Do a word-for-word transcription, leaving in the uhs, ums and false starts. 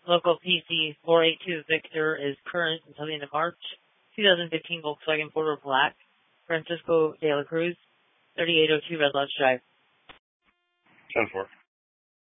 Local P C four eight two Victor is current until the end of March. twenty fifteen Volkswagen Porter Black, Francisco de la Cruz, thirty-eight oh two Red Lodge Drive. ten four.